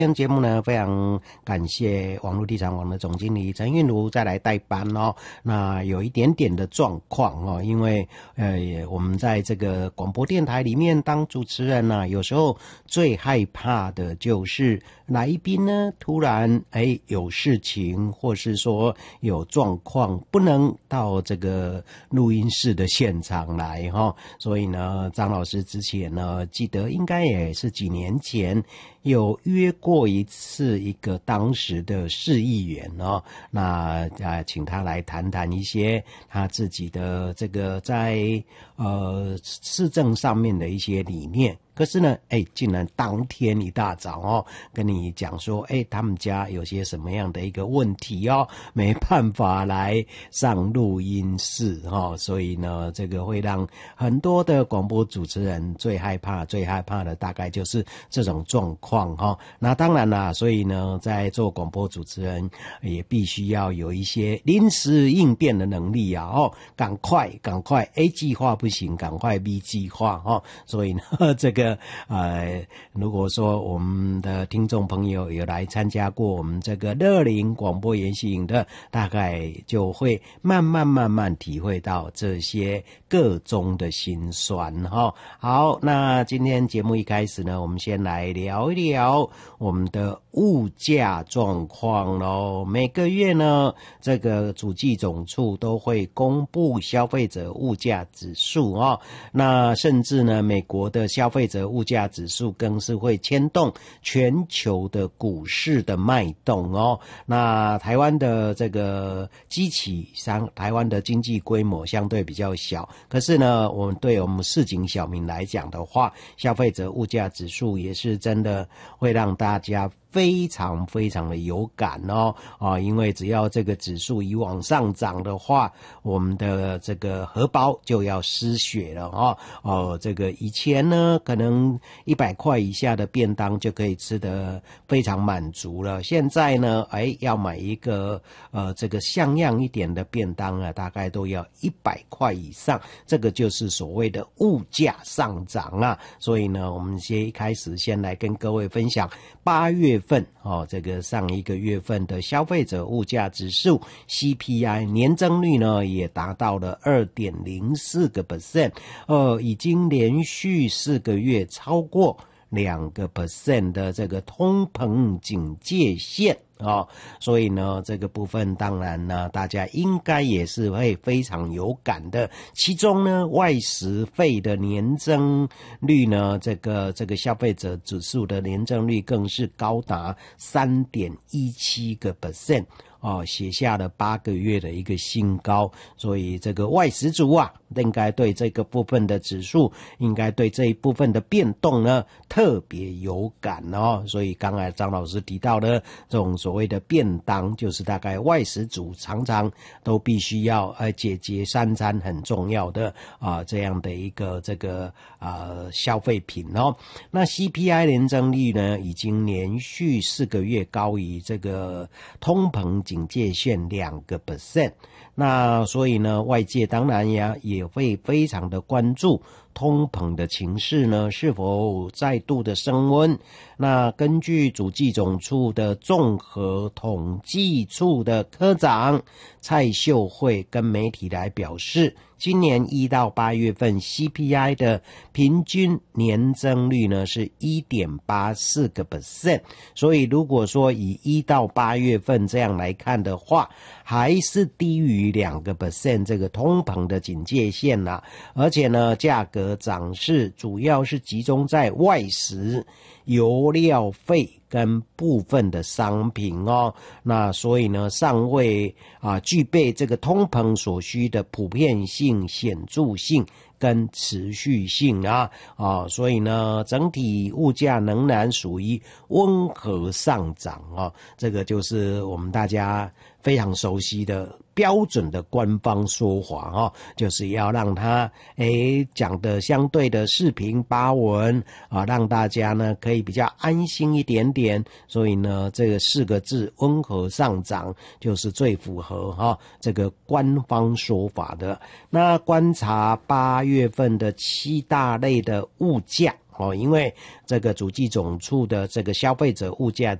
今天节目呢，非常感谢网络地产网的总经理陈韵如再来代班哦。那有一点点的状况哦，因为我们在这个广播电台里面当主持人呢，有时候最害怕的就是来宾呢突然有事情，或是说有状况不能到这个录音室的现场来哈。所以呢，张老师之前呢，记得应该也是几年前有约过一次一个当时的市议员哦，那请他来谈谈一些他自己的这个在市政上面的一些理念。可是呢，竟然当天一大早哦，跟你讲说，他们家有些什么样的一个问题哦，没办法来上录音室哦，所以呢，这个会让很多的广播主持人最害怕的大概就是这种状况哈。那当然啦，所以呢，在做广播主持人也必须要有一些临时应变的能力啊哦，赶快 A 计划不行，赶快 B 计划哦。所以呢，这个如果说我们的听众朋友有来参加过我们这个乐龄广播研习营的，大概就会慢慢体会到这些个中的辛酸哈。好，那今天节目一开始呢，我们先来聊一聊我们的物价状况咯。每个月呢，这个主计总处都会公布消费者物价指数哦。那甚至呢，美国的消费者物价指数更是会牵动全球的股市的脉动哦。那台湾的这个台湾的经济规模相对比较小，可是呢，对我们市井小民来讲的话，消费者物价指数也是真的会让大家非常的有感哦，因为只要这个指数一往上涨的话，我们的这个荷包就要失血了这个以前呢，可能100块以下的便当就可以吃得非常满足了，现在呢，要买一个这个像样一点的便当啊，大概都要100块以上，这个就是所谓的物价上涨啊。所以呢，我们一开始先来跟各位分享8月份这个上一个月份的消费者物价指数 CPI 年增率呢也达到了 2.04%， 已经连续4个月超过2% 的这个通膨警戒线所以呢，这个部分当然呢，大家应该也是会非常有感的。其中呢，外食费的年增率呢，这个消费者指数的年增率更是高达 3.17%。写下了8个月的一个新高，所以这个外食族啊，应该对这个部分的指数，应该对这一部分的变动呢，特别有感哦。所以刚才张老师提到的这种所谓的便当，就是大概外食族常常都必须要解决3餐很重要的这样的一个这个消费品哦。那 CPI 年增率呢，已经连续4个月高于这个通膨警戒线2%，那所以呢，外界当然也会非常的关注通膨的情势呢是否再度的升温。那根据主计总处的综合统计处的科长蔡秀慧跟媒体来表示，今年1到8月份 CPI 的平均年增率呢是 1.84%， 所以如果说以1到8月份这样来看的话，还是低于2% 这个通膨的警戒线啦。而且呢，价格涨势主要是集中在外食、油料费跟部分的商品哦。那所以呢，尚未具备这个通膨所需的普遍性、显著性跟持续性所以呢，整体物价仍然属于温和上涨这个就是我们大家非常熟悉的标准的官方说法就是要让它讲的相对的四平八稳让大家呢可以比较安心一点点。所以呢，这个4个字温和上涨就是最符合这个官方说法的。那观察8月份的7大类的物价因为这个主计总处的这个消费者物价